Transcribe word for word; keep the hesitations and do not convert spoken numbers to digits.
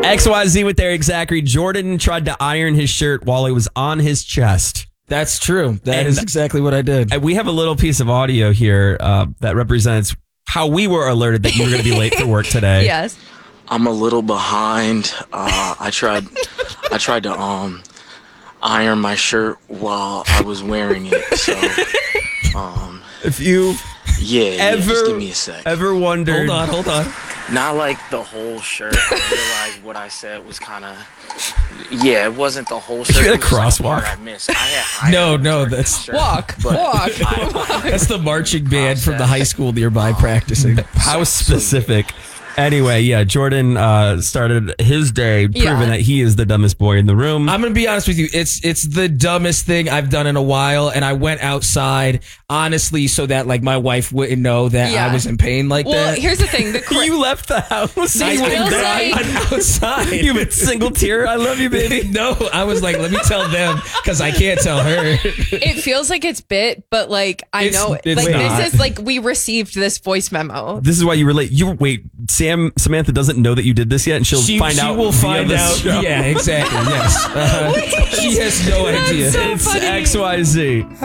X Y Z with Eric Zachary. Jordan tried to iron his shirt while it was on his chest. That's true. That And- is exactly what I did. And we have a little piece of audio here uh, that represents how we were alerted that you were going to be late for work today. Yes. I'm a little behind. Uh, I tried, I tried to um iron my shirt while I was wearing it. So, um, If you yeah, yeah ever, just give me a sec. ever wondered. Hold on, hold on. Not like the whole shirt. I realized what I said was kind of. Yeah, it wasn't the whole shirt. You had a It was like crosswalk. part I missed. I had, I No, had no, turned that's- the shirt, Walk, but walk, I- That's the marching band from the high school nearby practicing. How specific. Anyway, yeah, Jordan uh, started his day proving Yeah. that he is the dumbest boy in the room. I'm gonna be honest with you. It's it's the dumbest thing I've done in a while, and I went outside honestly so that like my wife wouldn't know that Yeah. I was in pain like Well, that. here's the thing. The cra- You left the house. I You will went say- down. I'm outside. You been single tear. I love you, baby. No, I was like, let me tell them because I can't tell her. it feels like it's bit, but like I It's- know, it's like not. this is like we received this voice memo. This is why you relate. You wait. Sam Samantha doesn't know that you did this yet, and she'll She, find she out. will via find this out. show. Yeah, exactly. Yes. Uh, she has no idea. so It's funny. X Y Z.